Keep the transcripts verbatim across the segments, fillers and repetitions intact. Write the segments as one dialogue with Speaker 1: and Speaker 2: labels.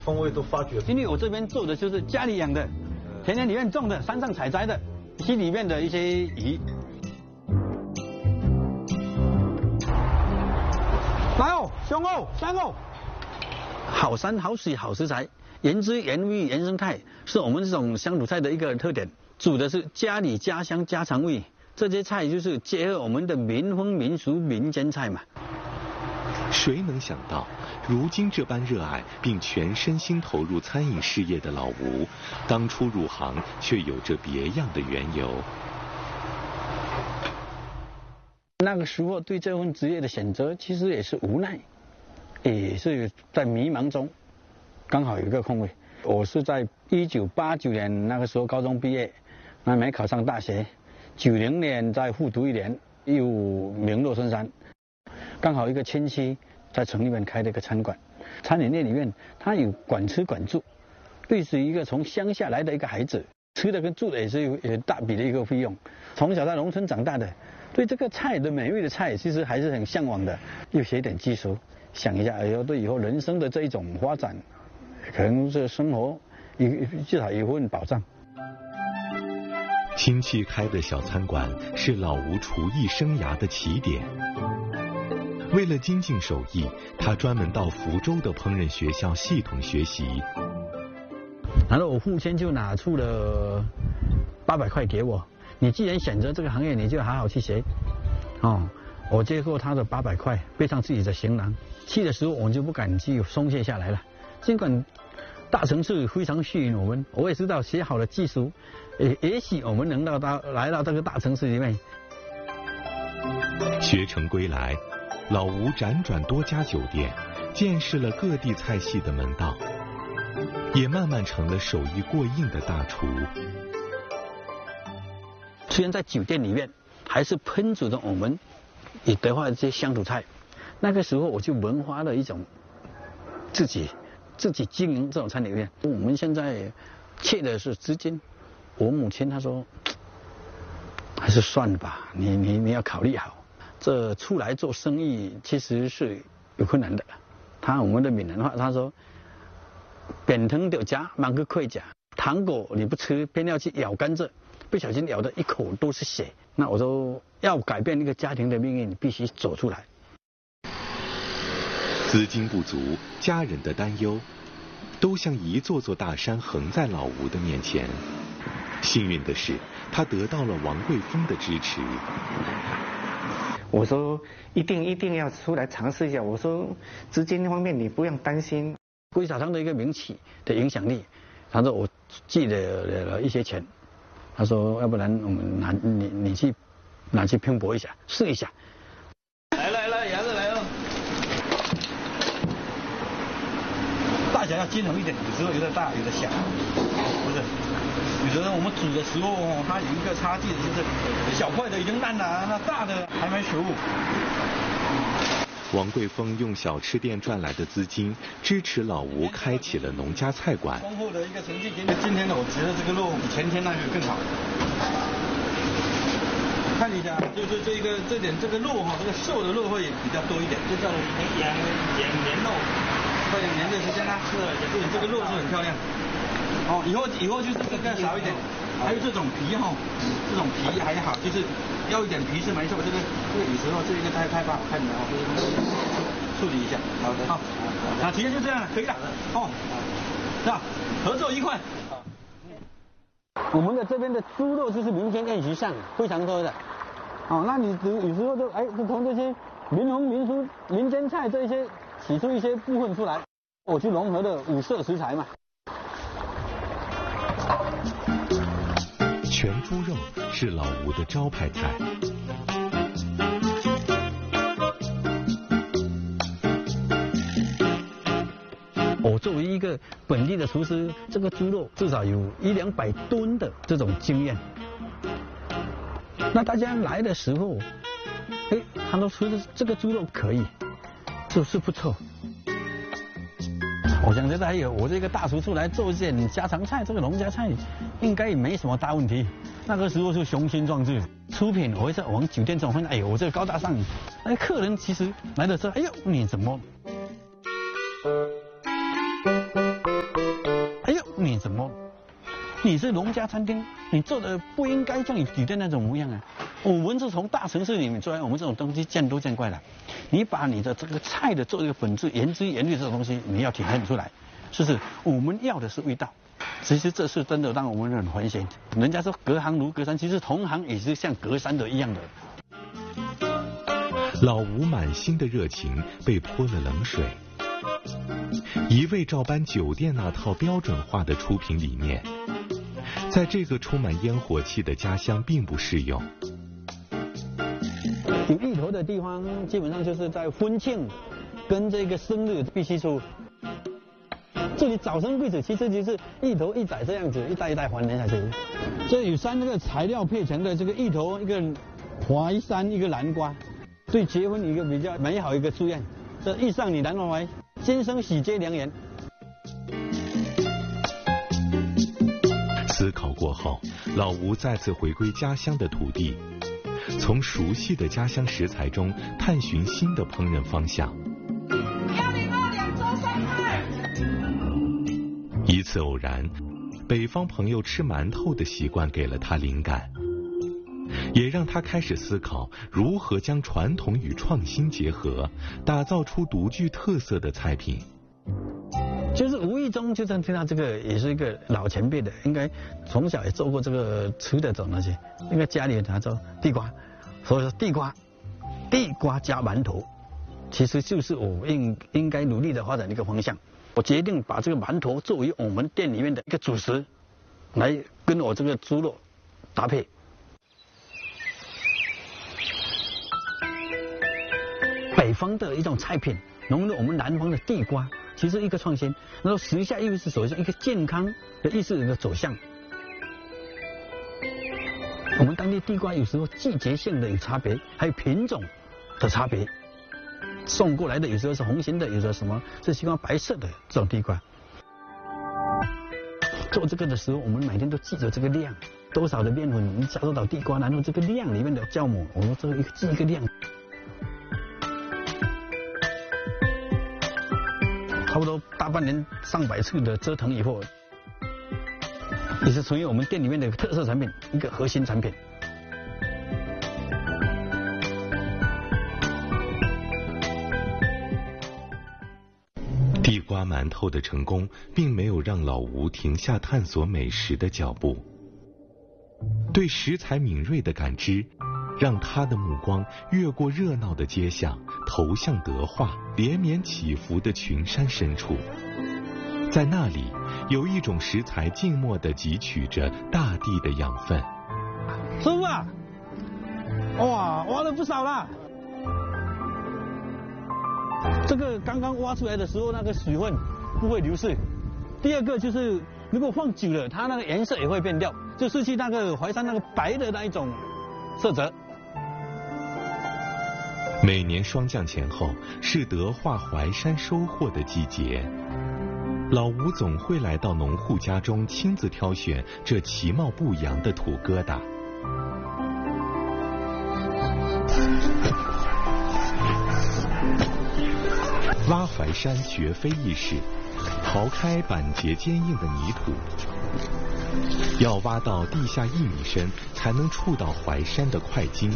Speaker 1: 风味都发掘。
Speaker 2: 因为我这边做的就是家里养的，田园里面种的，山上采摘的，溪里面的一些鱼。来哦，兄哦，香哦。好山好水好食材，原汁原味原生态，是我们这种乡土菜的一个特点。煮的是家里家乡家常味，这些菜就是结合我们的民风民俗民间菜嘛。
Speaker 3: 谁能想到，如今这般热爱并全身心投入餐饮事业的老吴，当初入行却有着别样的缘由。
Speaker 2: 那个时候对这份职业的选择，其实也是无奈，也是在迷茫中，刚好有一个空位。我是在一九八九年那个时候高中毕业，那没考上大学，九零年再复读一年，又名落孙山。刚好一个亲戚在城里面开了一个餐馆，餐饮业里面他有管吃管住，类似一个从乡下来的一个孩子，吃的跟住的也是有有大笔的一个费用。从小在农村长大的，对这个菜的美味的菜其实还是很向往的。又学点技术，想一下，哎呦，对以后人生的这一种发展，可能这生活有至少有份保障。
Speaker 3: 亲戚开的小餐馆是老吴厨艺生涯的起点。为了精进手艺，他专门到福州的烹饪学校系统学习。
Speaker 2: 然后我父亲就拿出了八百块给我，你既然选择这个行业，你就好好去学。哦，我接过他的八百块，背上自己的行囊，去的时候我就不敢去松懈下来了。尽管大城市非常吸引我们，我也知道学好了技术，也也许我们能到到来到这个大城市里面。
Speaker 3: 学成归来，老吴辗转多家酒店，见识了各地菜系的门道，也慢慢成了手艺过硬的大厨。
Speaker 2: 虽然在酒店里面，还是烹煮的我们以德化的这些乡土菜。那个时候我就萌发了一种自己自己经营这种餐饮业。我们现在缺的是资金，我母亲她说，还是算了吧，你你你要考虑好。这出来做生意其实是有困难的。他我们的闽南话他说，扁藤掉夹，满个盔甲，糖果你不吃，偏要去咬甘蔗，不小心咬的一口都是血。那我说要改变一个家庭的命运，你必须走出来。
Speaker 3: 资金不足，家人的担忧，都像一座座大山横在老吴的面前。幸运的是，他得到了王贵峰的支持。
Speaker 4: 我说一定一定要出来尝试一下。我说资金方面你不用担心。
Speaker 2: 龟茶汤的一个名气的影响力，他说我寄了了一些钱，他说要不然我们拿你你去拿去拼搏一下，试一下。来来来，鸭子来了。大小要均衡一点，有时候有点大，有点小，不是。有时候我们煮的时候，它有一个差距，就是小块的已经烂了，那大的还没熟。
Speaker 3: 王贵峰用小吃店赚来的资金支持老吴开启了农家菜馆。
Speaker 2: 丰厚的一个成绩，今天今天的我觉得这个肉比前天那个更好。看一下，就是这个这点这个肉哈，这个瘦的肉会比较多一点，就叫羊羊年肉，快两年的时间呢，是对这个肉是很漂亮。哦，以后以后就是这个少一点，还有这种皮哈，这种皮还好，就是要一点皮是没错。这个这个有时候这个太太不好看了哈，就是处理一下。好的，好，那今天就这样了，可以了。哦，是吧？合作愉快。我们的这边的猪肉就是民间宴席上非常多的。哦，那你有时候就哎，就从这些民风民俗民间菜这一些取出一些部分出来，我去融合的五色食材嘛。
Speaker 3: 全猪肉是老吴的招牌菜。
Speaker 2: 我作为一个本地的厨师，这个猪肉至少有一两百吨的这种经验。那大家来的时候，哎，他都说这个猪肉可以，就是不错。我想现在还有我这个大厨出来做一件家常菜，这个农家菜应该也没什么大问题。那个时候是雄心壮志，出品我会在我们酒店总会，哎呦，我这个高大上。那客人其实来的时候，哎呦，你怎么？ 你是农家餐厅，你做的不应该像你举的那种模样啊。我们是从大城市里面出来，我们这种东西见都见怪了。你把你的这个菜的做一个本质原汁原味这种东西，你要体现出来，是不是？我们要的是味道。其实这是真的让我们很欢喜。人家说隔行如隔山，其实同行也是像隔山的一样的。
Speaker 3: 老吴满心的热情被泼了冷水，一味照搬酒店那套标准化的出品理念，在这个充满烟火气的家乡并不适用。
Speaker 2: 有芋头的地方，基本上就是在婚庆跟这个生日必须出。这里早生贵子，其实就是芋头一仔这样子，一代一代还原下去。这有三个材料配成的，这个芋头，一个淮山，一个南瓜，对结婚一个比较美好一个祝愿。这遇上你南瓜怀，今生喜结良缘。
Speaker 3: 思考过后，老吴再次回归家乡的土地，从熟悉的家乡食材中探寻新的烹饪方向。一次偶然，北方朋友吃馒头的习惯给了他灵感，也让他开始思考如何将传统与创新结合，打造出独具特色的菜品。
Speaker 2: 就是无意中就听到这个，也是一个老前辈的，应该从小也做过这个吃的种那些，应该家里他做地瓜，所以说地瓜，地瓜加馒头，其实就是我应应该努力的发展的一个方向。我决定把这个馒头作为我们店里面的一个主食，来跟我这个猪肉搭配。北方的一种菜品融入我们南方的地瓜，其实一个创新。然后时下又是走向一个健康的意识的走向。我们当地地瓜有时候季节性的有差别，还有品种的差别。送过来的有时候是红心的，有时候什么是喜欢白色的这种地瓜。做这个的时候，我们每天都记着这个量，多少的面粉我们加入到地瓜，然后这个量里面的酵母，我们这个一个记一个量。差不多大半年上百次的折腾以后，也是成为我们店里面的特色产品，一个核心产品。
Speaker 3: 地瓜馒头的成功并没有让老吴停下探索美食的脚步，对食材敏锐的感知让他的目光越过热闹的街巷，投向德化连绵起伏的群山深处。在那里，有一种食材静默地汲取着大地的养分。
Speaker 2: 师傅啊，哇，挖了不少了。这个刚刚挖出来的时候，那个水分不会流失。第二个就是，如果放久了，它那个颜色也会变掉，就失去那个淮山那个白的那一种色泽。
Speaker 3: 每年霜降前后是德化淮山收获的季节，老吴总会来到农户家中亲自挑选这其貌不扬的土疙瘩。挖淮山绝非易事，刨开板结坚硬的泥土，要挖到地下一米深，才能触到淮山的块茎。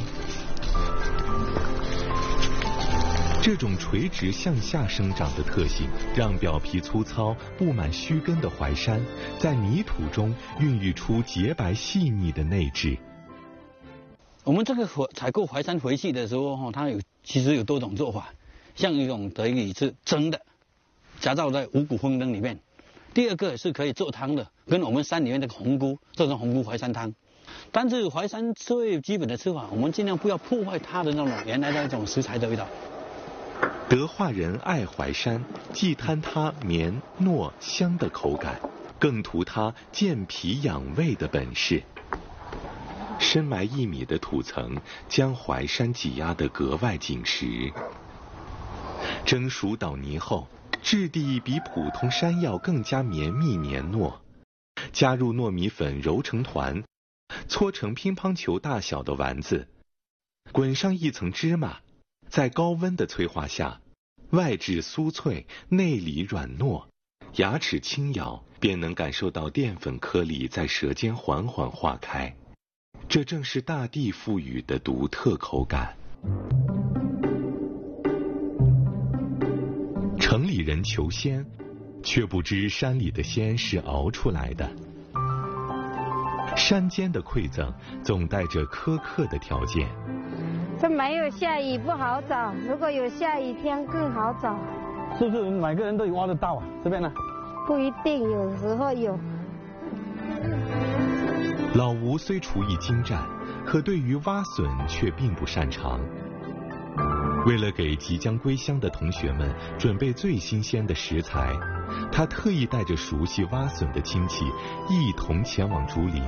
Speaker 3: 这种垂直向下生长的特性，让表皮粗糙、布满须根的淮山，在泥土中孕育出洁白细腻的内质。
Speaker 2: 我们这个采购淮山回去的时候，它有其实有多种做法。像一种可以是蒸的，加到在五谷丰登里面；第二个是可以做汤的，跟我们山里面的红菇做成红菇淮山汤。但是淮山最基本的吃法，我们尽量不要破坏它的那种原来的那种食材的味道。
Speaker 3: 德化人爱淮山，既贪它绵糯香的口感，更图它健脾养胃的本事。深埋一米的土层，将淮山挤压得格外紧实。蒸熟捣泥后，质地比普通山药更加绵密黏糯。加入糯米粉揉成团，搓成乒乓球大小的丸子，滚上一层芝麻，在高温的催化下，外质酥脆，内里软糯， 牙齿轻咬便能感受到淀粉颗粒在舌尖缓缓化开，这正是大地赋予的独特口感。城里人求鲜，却不知山里的鲜是熬出来的。山间的馈赠总带着苛刻的条件。
Speaker 1: 这没有下雨不好找，如果有下雨天更好找。
Speaker 2: 是不是每个人都挖得到啊？这边呢？
Speaker 1: 不一定，有时候有。
Speaker 3: 老吴虽厨艺精湛，可对于挖笋却并不擅长。为了给即将归乡的同学们准备最新鲜的食材，他特意带着熟悉挖笋的亲戚一同前往竹林。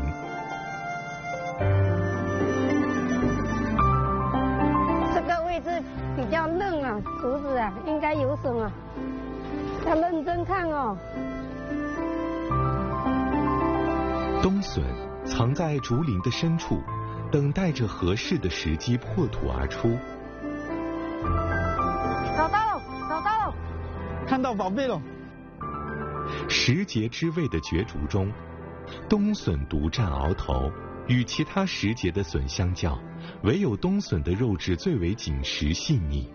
Speaker 1: 这个位置比较嫩啊，竹子啊，应该有笋啊，要认真看哦。
Speaker 3: 冬笋藏在竹林的深处，等待着合适的时机破土而出。
Speaker 1: 找到了，找到了，
Speaker 2: 看到宝贝了。
Speaker 3: 时节之味的角逐中，冬笋独占鳌头。与其他时节的笋相较，唯有冬笋的肉质最为紧实细腻。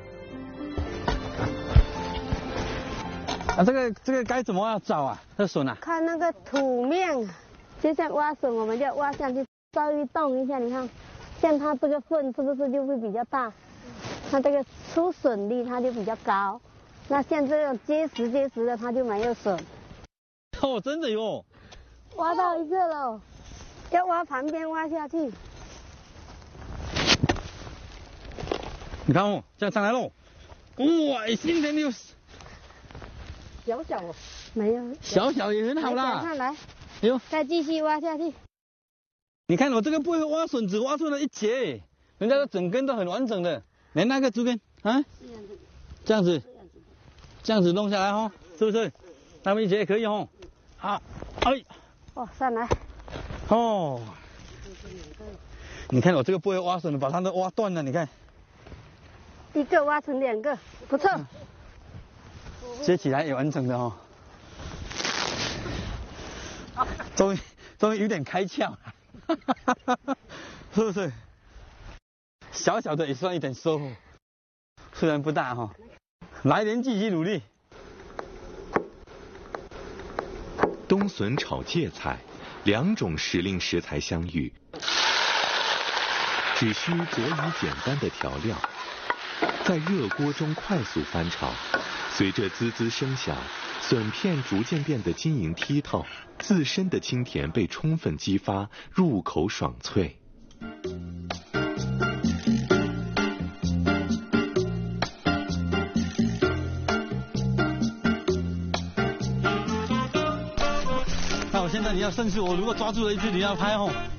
Speaker 2: 啊，这个这个该怎么样找啊？这笋啊？
Speaker 1: 看那个土面，就像挖笋，我们就挖下去，稍微动一下，你看，像它这个缝是不是就会比较大？它这个出笋率它就比较高，那像这种结实结实的它就没有笋。
Speaker 2: 哦，真的哟！
Speaker 1: 挖到一个了，要挖旁边挖下去。
Speaker 2: 你看哦，这样上来喽！哇，新鲜的，
Speaker 1: 小小哦，没有，
Speaker 2: 小小也很好啦。
Speaker 1: 看来，
Speaker 2: 哎呦，
Speaker 1: 再继续挖下去。
Speaker 2: 你看我这个不会挖笋，只挖出了一节，人家的整根都很完整的。连那个竹根啊，这样子，这样子弄下来哦，是不是？那么一节也可以哦。好，哎，
Speaker 1: 哦，上来。
Speaker 2: 哦，你看我这个不会挖笋的，把它都挖断了，你看。
Speaker 1: 一个挖成两个，不错。
Speaker 2: 接起来也完整的哦。终于，终于有点开窍了，是不是？小小的也算一点收获，虽然不大哈、哦。来年继续努力。
Speaker 3: 冬笋炒芥菜，两种时令食材相遇，只需佐以简单的调料，在热锅中快速翻炒，随着滋滋声响，笋片逐渐变得晶莹剔透，自身的清甜被充分激发，入口爽脆。
Speaker 2: 那我现在你要伸出，我如果抓住了一只，你要拍哦。